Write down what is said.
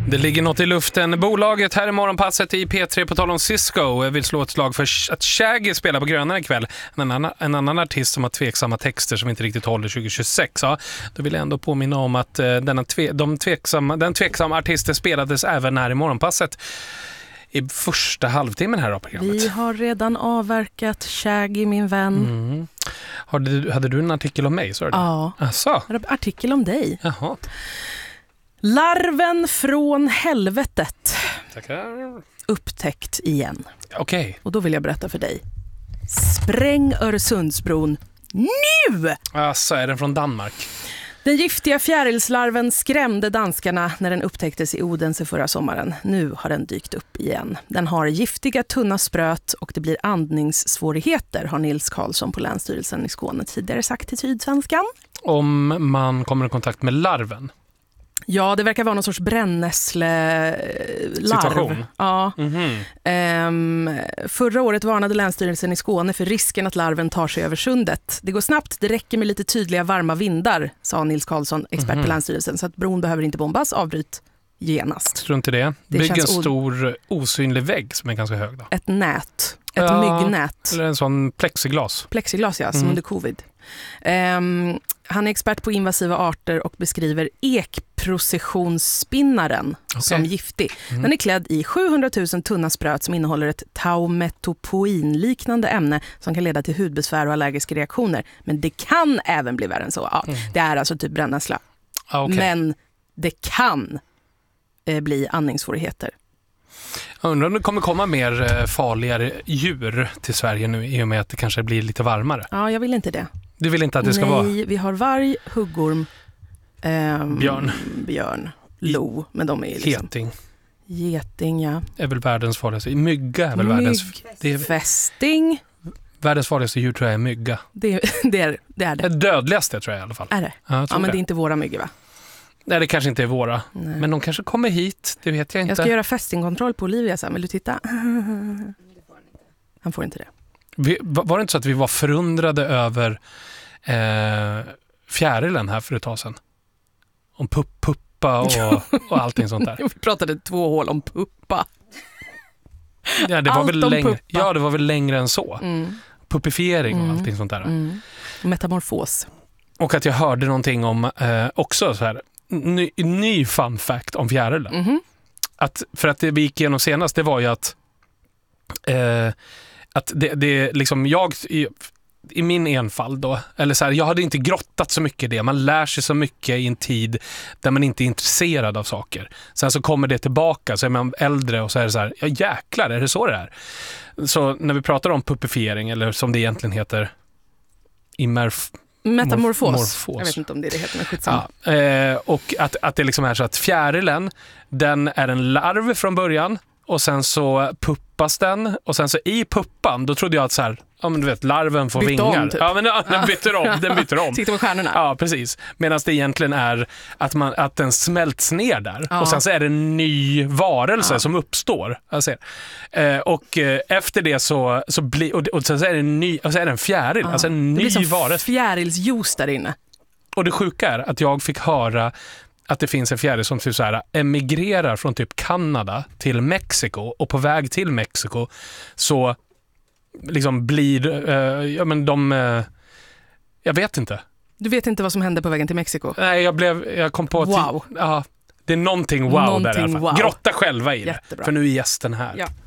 Det ligger något i luften. Bolaget här i morgonpasset i P3 på tal om Cisco vill slå ett slag för att Shaggy spelar på Grönan ikväll. En annan artist som har tveksamma texter som inte riktigt håller 2026. Ja, då vill jag ändå påminna om att den tveksamma artisten spelades även här i morgonpasset i första halvtimmen här av programmet. Vi har redan avverkat Shaggy, min vän. Hade du en artikel om mig? Så ja, artikel om dig. Jaha. Larven från helvetet. Tackar. Upptäckt igen. Okej. Och då vill jag berätta för dig. Spräng Öresundsbron nu! Alltså, är den från Danmark? Den giftiga fjärilslarven skrämde danskarna när den upptäcktes i Odense förra sommaren. Nu har den dykt upp igen. Den har giftiga tunna spröt och det blir andningssvårigheter, har Nils Karlsson på Länsstyrelsen i Skåne tidigare sagt till Sydsvenskan. Om man kommer i kontakt med larven? Ja, det verkar vara någon sorts brännässle-larv. Situation? Ja. Mm-hmm. Förra året varnade Länsstyrelsen i Skåne för risken att larven tar sig över sundet. Det går snabbt, det räcker med lite tydliga varma vindar, sa Nils Karlsson, expert på Länsstyrelsen. Så att bron behöver inte bombas, avbryt genast. Tror inte det. Bygg en stor osynlig vägg som är ganska hög då. Ett nät. Ett myggnät. Eller en sån plexiglas. Plexiglas, ja, som under covid. Han är expert på invasiva arter och beskriver ekprocessionsspinnaren som giftig. Den är klädd i 700 000 tunna spröt som innehåller ett taumetopoin-liknande ämne som kan leda till hudbesvär och allergiska reaktioner. Men det kan även bli värre än så. Ja, det är alltså typ brännässla. Men det kan bli andningssvårigheter. Jag undrar om det kommer komma mer farligare djur till Sverige nu i och med att det kanske blir lite varmare. Ja, jag vill inte det. Du vill inte att det ska vara? Nej, vi har varg, huggorm, björn, lo, men de är liksom... Geting, ja. Är väl världens farligaste. Mygga är väl världens... Fästing. Världens farligaste djur tror jag är mygga. Det är det. Det dödligaste tror jag i alla fall. Är det? Ja, men det är inte våra myggor, va? Nej, det kanske inte är våra. Nej. Men de kanske kommer hit, det vet jag inte. Jag ska göra fästingkontroll på Olivia sen. Vill du titta? Han får inte det. Var det inte så att vi var förundrade över fjärilen här för ett tag sedan? Om puppa och allting sånt där. Vi pratade 2 hål om puppa. Ja, det var allt väl puppa. Ja, det var väl längre än så. Puppifiering och allting sånt där. Metamorfos. Och att jag hörde någonting om också så här ny fun fact om fjärilen. För att det vi gick igenom senast, det var ju att det liksom jag i min enfald då, eller så här, jag hade inte grottat så mycket i det. Man lär sig så mycket i en tid där man inte är intresserad av saker. Sen så kommer det tillbaka, så är man äldre och så är det så här, ja jäklar, är det så det är? Så när vi pratar om puppifiering, eller som det egentligen heter metamorfos. Jag vet inte om det heter, men skitsamma. Ja, och att det liksom är så att fjärilen, den är en larv från början och sen så puppas den och sen så i puppan, då trodde jag att så här, ja men du vet, larven får vingar. Typ. Ja men den byter om. Tittar på stjärnorna. Ja, precis. Medan det egentligen är att den smälts ner där. Och sen så är det en ny varelse som uppstår. Och efter det så blir och sen så är det en ny, och så är det en fjäril, alltså en ny varelse. Det blir som fjärilsjuice där inne. Och det sjuka är att jag fick höra att det finns en fjäril som typ så här emigrerar från typ Kanada till Mexiko, och på väg till Mexiko så liksom blir jag vet inte. Du vet inte vad som hände på vägen till Mexiko? Nej, jag kom på wow. Det är någonting där i alla fall. Wow. Grotta själva i det. Jättebra. För nu är gästen här. Ja.